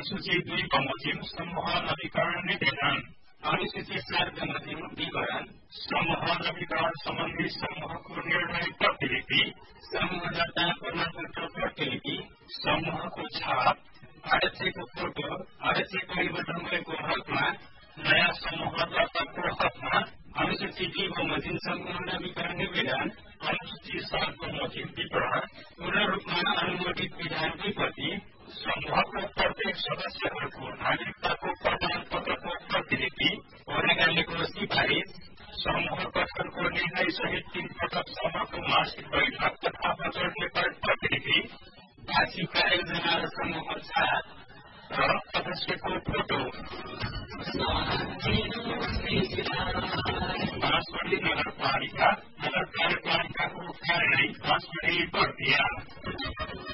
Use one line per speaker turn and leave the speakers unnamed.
अनुसूची 2 बमोजिम समूह नवीकरण निवेदन।
अनुसूची 7 बमोजिम विवरण।
समूह नवीकरण सम्बन्धी समूहको निर्णय प्रतिलिपि।
समूह दर्ता प्रमाणपत्र प्रतिलिपि।
समूहको छाप।
अध्यक्षको फोटो। अध्यक्ष परिवर्तन भएको हकमा।
नयाँ समूह दर्ताको हकमा।
अनुसूची 2 बमोजिम समूह नवीकरण निवेदन।
अनुसूची 7 बमोजिम विवरण।
पूर्ण रूपमा अनुमोदित विधान विपत्ति।
समूहको प्रत्येक सदस्यहरूको नागरिकताको प्रमाणपत्रको प्रतिलिपि।
कार्यकालको सिफारिस।
समूह गठनको निर्णय सहित 3 पटकसम्मको मासिक बैठक तथा बजेट रिपोर्ट प्रतिलिपि।
वार्षिक कार्ययोजना र समूह छाप
र अध्यक्षको फोटो। बाँसबडी नगरपालिकाको कार्यालय बाँसबडी बर्दिया।